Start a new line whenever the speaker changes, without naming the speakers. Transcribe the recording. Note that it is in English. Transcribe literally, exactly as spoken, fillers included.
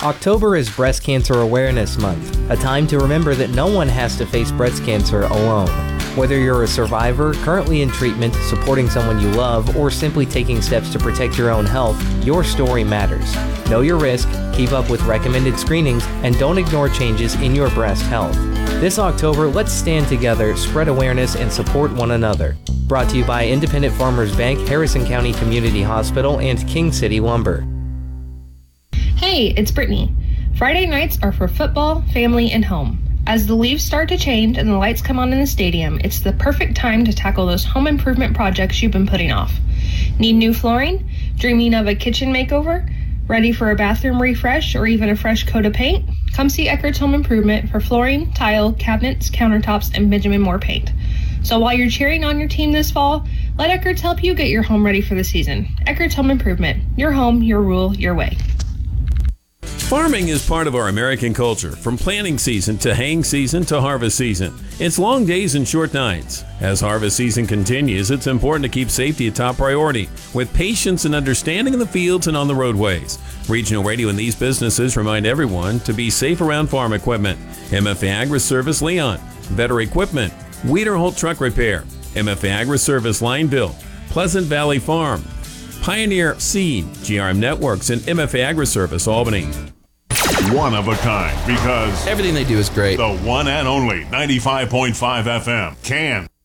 October is Breast Cancer Awareness Month, a time to remember that no one has to face breast cancer alone. Whether you're a survivor, currently in treatment, supporting someone you love, or simply taking steps to protect your own health, your story matters. Know your risk, keep up with recommended screenings, and don't ignore changes in your breast health. This October, let's stand together, spread awareness, and support one another. Brought to you by Independent Farmers Bank, Harrison County Community Hospital, and King City Lumber.
Hey, it's Brittany. Friday nights are for football, family, and home. As the leaves start to change and the lights come on in the stadium, it's the perfect time to tackle those home improvement projects you've been putting off. Need new flooring? Dreaming of a kitchen makeover? Ready for a bathroom refresh or even a fresh coat of paint? Come see Eckert's Home Improvement for flooring, tile, cabinets, countertops, and Benjamin Moore paint. So while you're cheering on your team this fall, let Eckert's help you get your home ready for the season. Eckert's Home Improvement. Your home, your rule, your way.
Farming is part of our American culture, from planting season to haying season to harvest season. It's long days and short nights. As harvest season continues, it's important to keep safety a top priority, with patience and understanding in the fields and on the roadways. Regional Radio and these businesses remind everyone to be safe around farm equipment. M F A Agri-Service Leon, Vetter Equipment, Wiederholt Truck Repair, M F A Agri-Service Line Build, Pleasant Valley Farm, Pioneer Seed, G R M Networks, and M F A Agri-Service Albany.
One of a kind, because
everything they do is great.
The one and only ninety-five point five F M can.